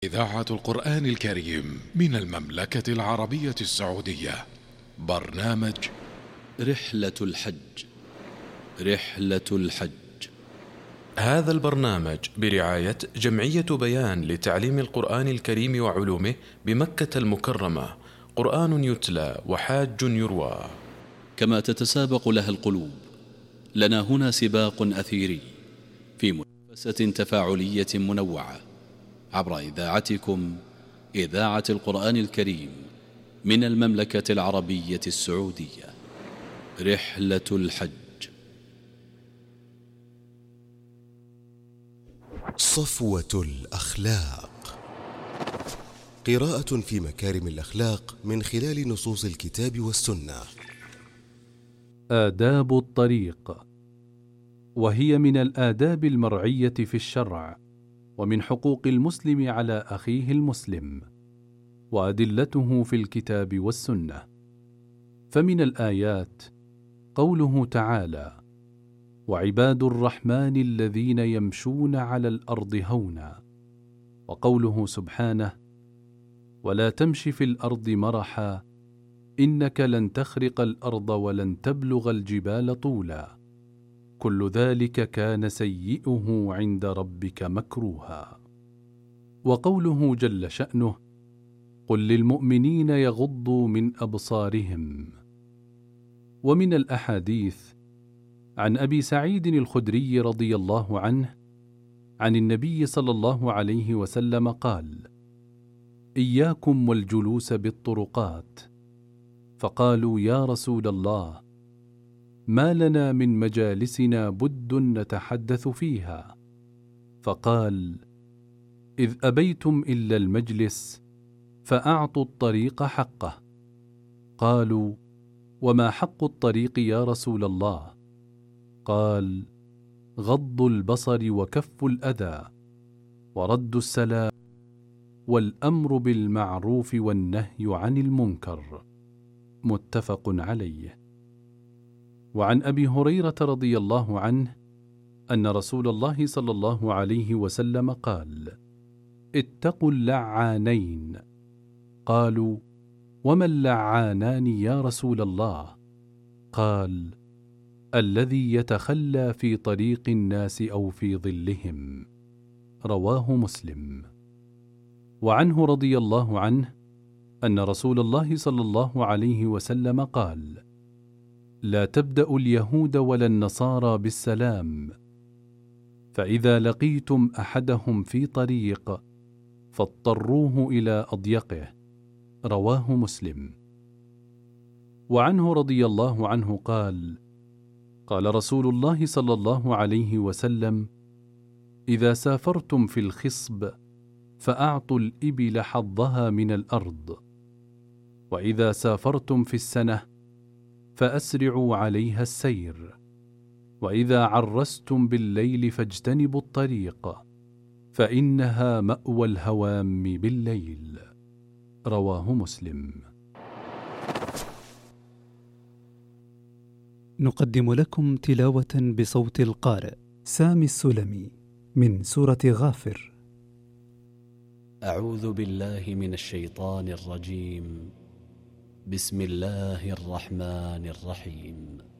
إذاعة القرآن الكريم من المملكة العربية السعودية. برنامج رحلة الحج. رحلة الحج. هذا البرنامج برعاية جمعية بيان لتعليم القرآن الكريم وعلومه بمكة المكرمة. قرآن يتلى وحاج يروى. كما تتسابق لها القلوب، لنا هنا سباق أثيري في منافسة تفاعلية منوعة عبر إذاعتكم إذاعة القرآن الكريم من المملكة العربية السعودية. رحلة الحج. صفوة الأخلاق، قراءة في مكارم الأخلاق من خلال نصوص الكتاب والسنة. آداب الطريق، وهي من الآداب المرعية في الشرع، ومن حقوق المسلم على أخيه المسلم، وأدلته في الكتاب والسنة. فمن الآيات قوله تعالى: وعباد الرحمن الذين يمشون على الأرض هونا، وقوله سبحانه: ولا تمش في الأرض مرحا إنك لن تخرق الأرض ولن تبلغ الجبال طولا، كل ذلك كان سيئه عند ربك مكروها. وقوله جل شأنه: قل للمؤمنين يغضوا من أبصارهم. ومن الأحاديث عن أبي سعيد الخدري رضي الله عنه عن النبي صلى الله عليه وسلم قال: إياكم والجلوس بالطرقات. فقالوا: يا رسول الله، ما لنا من مجالسنا بد نتحدث فيها؟ فقال: إذ أبيتم إلا المجلس فأعطوا الطريق حقه. قالوا: وما حق الطريق يا رسول الله؟ قال: غض البصر وكف الأذى ورد السلام والأمر بالمعروف والنهي عن المنكر. متفق عليه. وعن أبي هريرة رضي الله عنه أن رسول الله صلى الله عليه وسلم قال: اتقوا اللعانين. قالوا: وما اللعانان يا رسول الله؟ قال: الذي يتخلى في طريق الناس أو في ظلهم. رواه مسلم. وعنه رضي الله عنه أن رسول الله صلى الله عليه وسلم قال: لا تبدأوا اليهود ولا النصارى بالسلام، فإذا لقيتم أحدهم في طريق فاضطروه إلى أضيقه. رواه مسلم. وعنه رضي الله عنه قال: قال رسول الله صلى الله عليه وسلم: إذا سافرتم في الخصب فأعطوا الإبل حظها من الأرض، وإذا سافرتم في السنة فأسرعوا عليها السير، وإذا عرستم بالليل فاجتنبوا الطريق، فإنها مأوى الهوام بالليل. رواه مسلم. نقدم لكم تلاوة بصوت القارئ سامي السلمي من سورة غافر. أعوذ بالله من الشيطان الرجيم. بسم الله الرحمن الرحيم.